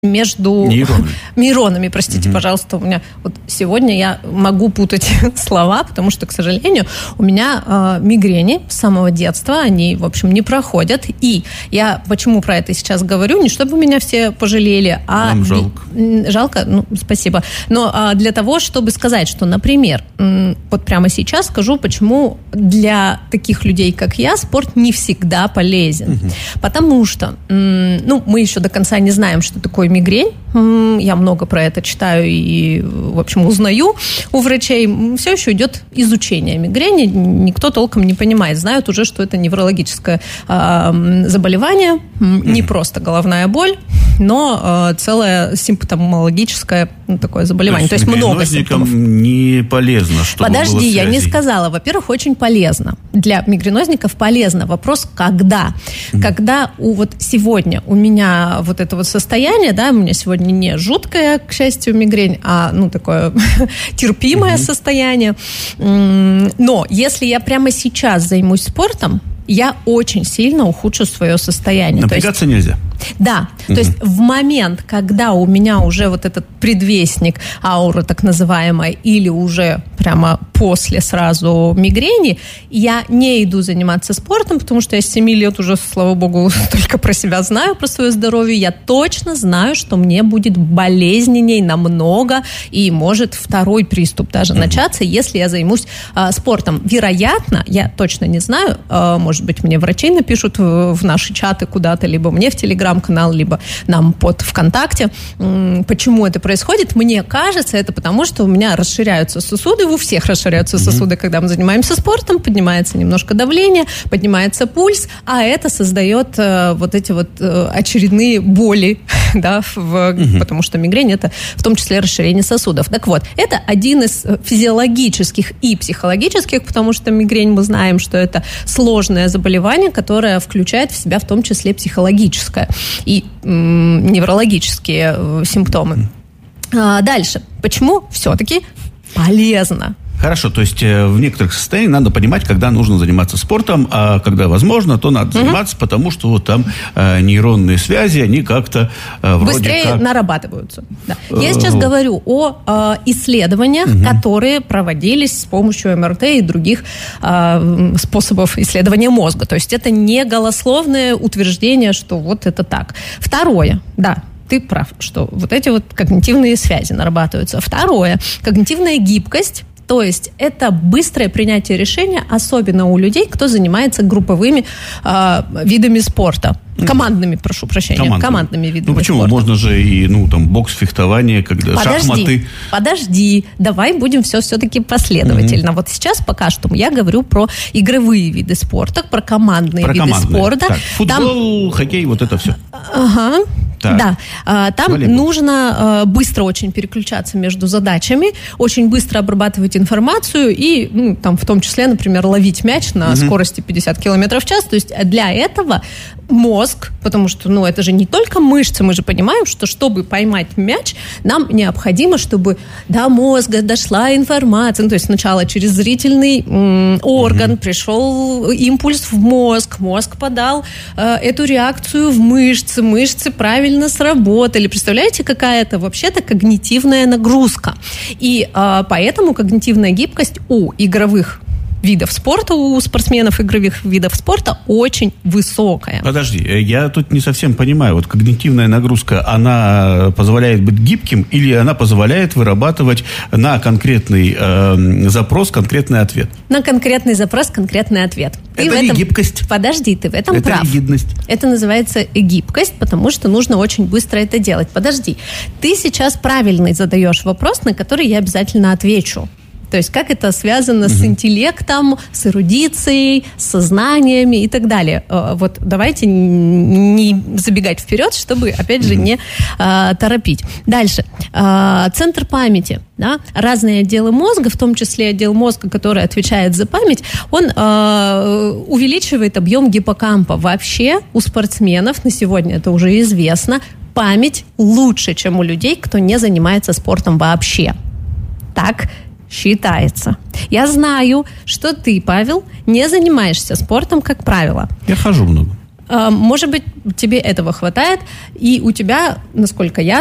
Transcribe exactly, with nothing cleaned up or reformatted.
между нейронами, нейронами простите, угу. пожалуйста, у меня вот сегодня я могу путать слова, потому что, к сожалению, у меня э, мигрени с самого детства, они, в общем, не проходят, и я почему про это сейчас говорю, не чтобы меня все пожалели, а... Нам жалко. Жалко? Ну, спасибо. Но а, для того, чтобы сказать, что, например, м, вот прямо сейчас скажу, почему для таких людей, как я, спорт не всегда полезен. Угу. Потому что, м, ну, мы еще до конца не знаем, что такое мигрень. Я много про это читаю и, в общем, узнаю у врачей. Все еще идет изучение мигрени. Никто толком не понимает. Знают уже, что это неврологическое э, заболевание, mm-hmm. не просто головная боль, но э, целое симптомологическое ну, такое заболевание. То есть, То есть много симптомов. Не полезно, чтобы Подожди, было я не сказала. Во-первых, очень полезно. Для мигренозников полезно. Вопрос, когда? Mm-hmm. Когда у, вот сегодня у меня вот это вот состояние, да, у меня сегодня не жуткая, к счастью, мигрень, а, ну, такое терпимое mm-hmm. состояние. Но если я прямо сейчас займусь спортом, я очень сильно ухудшу свое состояние. Напрягаться есть, нельзя. Да, угу. то есть в момент, когда у меня уже вот этот предвестник ауры так называемая, или уже прямо после сразу мигрени, я не иду заниматься спортом, потому что я с семи лет уже, слава богу, только про себя знаю, про свое здоровье. Я точно знаю, что мне будет болезненней намного, и может второй приступ даже угу. начаться, если я займусь а, спортом. Вероятно, я точно не знаю, а, может быть, мне врачи напишут в, в наши чаты куда-то, либо мне в Телеграм канал, либо нам под ВКонтакте. Почему это происходит? Мне кажется, это потому, что у меня расширяются сосуды, у всех расширяются mm-hmm. сосуды, когда мы занимаемся спортом, поднимается немножко давление, поднимается пульс, а это создает э, вот эти вот э, очередные боли, да, в, mm-hmm. потому что мигрень — это в том числе расширение сосудов. Так вот, это один из физиологических и психологических, потому что мигрень, мы знаем, что это сложное заболевание, которое включает в себя в том числе психологическое и м, неврологические э, симптомы. А, дальше. Почему все-таки полезно? Хорошо, то есть в некоторых состояниях надо понимать, когда нужно заниматься спортом, а когда возможно, то надо угу. заниматься, потому что вот там э, нейронные связи, они как-то э, вроде быстрее как... нарабатываются. Да. Я сейчас говорю о э, исследованиях, угу. которые проводились с помощью эм эр тэ и других э, способов исследования мозга. То есть это не голословное утверждение, что вот это так. Второе, да. Ты прав, что вот эти вот когнитивные связи нарабатываются. Второе, когнитивная гибкость. То есть это быстрое принятие решения, особенно у людей, кто занимается групповыми э, видами спорта. Командными, прошу прощения, командными, командными видами ну, почему? спорта. Можно же и, ну, там, бокс, фехтование, когда подожди, шахматы. Подожди, давай будем все все-таки последовательно. Mm-hmm. Вот сейчас пока что я говорю про игровые виды спорта, про командные про виды командные. спорта. Так, футбол, там... хоккей, вот это все. Ага. Так. Да, а, там Волейбол. нужно а, быстро очень переключаться между задачами, очень быстро обрабатывать информацию и, ну, там, в том числе, например, ловить мяч на mm-hmm. скорости пятьдесят километров в час. То есть для этого мозг, потому что, ну, это же не только мышцы, мы же понимаем, что чтобы поймать мяч, нам необходимо, чтобы до мозга дошла информация. Ну, то есть сначала через зрительный м, орган mm-hmm. пришел импульс в мозг, мозг подал э, эту реакцию в мышцы, мышцы правильно сработали. Представляете, какая это вообще-то когнитивная нагрузка. И э, поэтому когнитивная гибкость у игровых видов спорта, у спортсменов игровых видов спорта очень высокая. Подожди, я тут не совсем понимаю. Вот когнитивная нагрузка, она позволяет быть гибким или она позволяет вырабатывать на конкретный э, запрос конкретный ответ? На конкретный запрос конкретный ответ. Это не этом... гибкость. Подожди, ты в этом это прав. Это ригидность. Это называется гибкость, потому что нужно очень быстро это делать. Подожди, ты сейчас правильный задаешь вопрос, на который я обязательно отвечу. То есть как это связано mm-hmm. с интеллектом, с эрудицией, с сознаниями и так далее. Вот давайте не забегать вперед, чтобы, опять же, mm-hmm. не а, торопить. Дальше. А, центр памяти. Да? Разные отделы мозга, в том числе отдел мозга, который отвечает за память, он а, увеличивает объем гиппокампа. Вообще у спортсменов, на сегодня это уже известно, память лучше, чем у людей, кто не занимается спортом вообще. Так считается. Я знаю, что ты, Павел, не занимаешься спортом, как правило. Я хожу много. Может быть, тебе этого хватает, и у тебя, насколько я